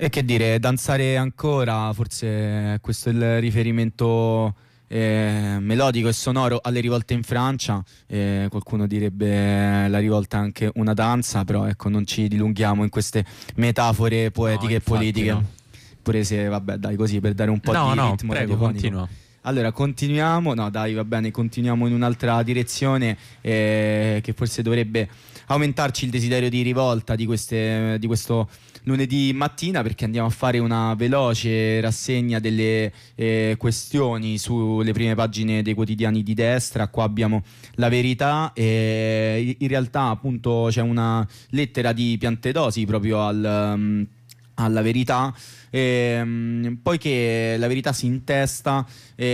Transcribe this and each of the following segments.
E che dire, danzare ancora, forse questo è il riferimento melodico e sonoro alle rivolte in Francia. Qualcuno direbbe la rivolta è anche una danza, però ecco, non ci dilunghiamo in queste metafore No, poetiche e infatti politiche. no. Pure se, vabbè, dai, così per dare un po' No, di no, ritmo prego, radiofonico. continua. Allora, continuiamo, no dai, va bene, continuiamo in un'altra direzione che forse dovrebbe aumentarci il desiderio di rivolta di questo lunedì mattina, perché andiamo a fare una veloce rassegna delle questioni sulle prime pagine dei quotidiani di destra. Qua abbiamo La Verità e in realtà appunto c'è una lettera di Piantedosi proprio alla Verità, poiché La Verità si intesta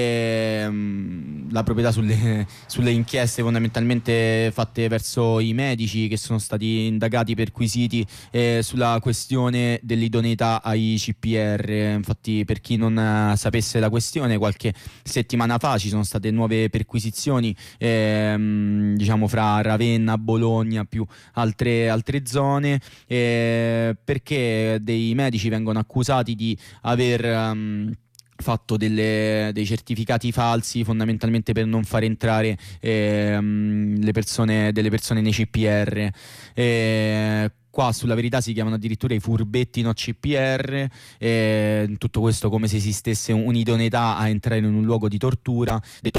la proprietà sulle inchieste fondamentalmente fatte verso i medici che sono stati indagati, perquisiti sulla questione dell'idoneità ai CPR. Infatti, per chi non sapesse la questione, qualche settimana fa ci sono state nuove perquisizioni, diciamo fra Ravenna, Bologna più altre zone, perché dei medici vengono accusati di aver fatto dei certificati falsi, fondamentalmente per non far entrare delle persone nei CPR. Qua sulla Verità si chiamano addirittura i furbetti no CPR. Tutto questo come se esistesse un'idoneità a entrare in un luogo di tortura. Detto